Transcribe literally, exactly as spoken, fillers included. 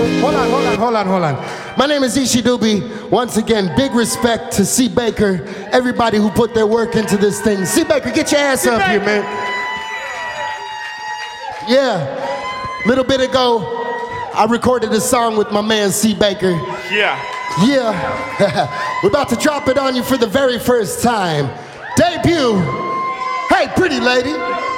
Hold on, hold on, hold on, hold on. My name is Ishi Doobie. Once again, big respect to C. Baker, everybody who put their work into this thing. C. Baker, get your ass up here, man. Yeah, little bit ago, I recorded a song with my man C. Baker. Yeah. Yeah, we're about to drop it on you for the very first time. Debut. Hey, pretty lady.